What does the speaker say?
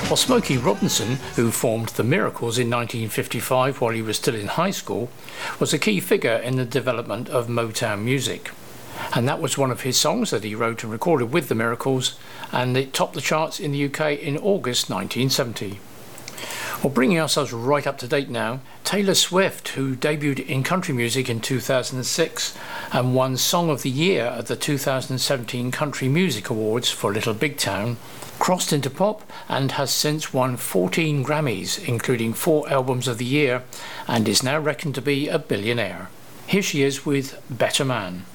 Well, Smokey Robinson, who formed The Miracles in 1955 while he was still in high school, was a key figure in the development of Motown music. And that was one of his songs that he wrote and recorded with The Miracles, and it topped the charts in the UK in August 1970. Well, bringing ourselves right up to date now, Taylor Swift, who debuted in country music in 2006 and won Song of the Year at the 2017 Country Music Awards for Little Big Town, crossed into pop and has since won 14 Grammys, including 4 Albums of the Year, and is now reckoned to be a billionaire. Here she is with Better Man.